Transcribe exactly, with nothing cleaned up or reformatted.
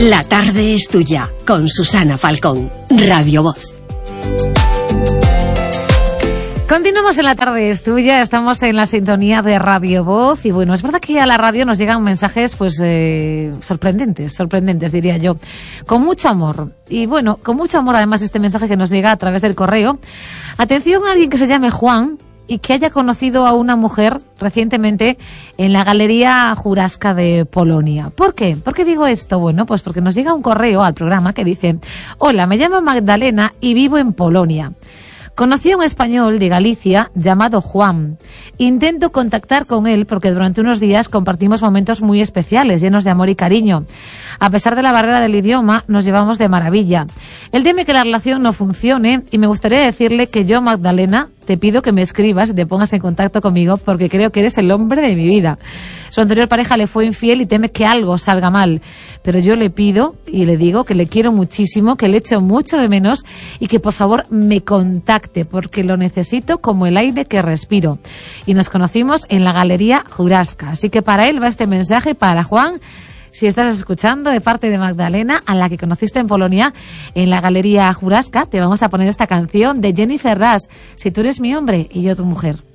La tarde es tuya, con Susana Falcón, Radio Voz. Continuamos en La tarde es tuya, estamos en la sintonía de Radio Voz y bueno, es verdad que a la radio nos llegan mensajes pues eh, sorprendentes, sorprendentes diría yo, con mucho amor. Y bueno, con mucho amor además este mensaje que nos llega a través del correo. Atención a alguien que se llame Juan y que haya conocido a una mujer recientemente en la Galería Jurasca de Polonia. ¿Por qué? ¿Por qué digo esto? Bueno, pues porque nos llega un correo al programa que dice: hola, me llamo Magdalena y vivo en Polonia. Conocí a un español de Galicia llamado Juan. Intento contactar con él porque durante unos días compartimos momentos muy especiales, llenos de amor y cariño. A pesar de la barrera del idioma, nos llevamos de maravilla. Él teme que la relación no funcione y me gustaría decirle que yo, Magdalena, te pido que me escribas y te pongas en contacto conmigo porque creo que eres el hombre de mi vida. Su anterior pareja le fue infiel y teme que algo salga mal. Pero yo le pido y le digo que le quiero muchísimo, que le echo mucho de menos y que por favor me contacte porque lo necesito como el aire que respiro. Y nos conocimos en la Galería Jurasca. Así que para él va este mensaje, para Juan, si estás escuchando, de parte de Magdalena, a la que conociste en Polonia, en la Galería Jurasca. Te vamos a poner esta canción de Jennifer Rush, Si tú eres mi hombre y yo tu mujer.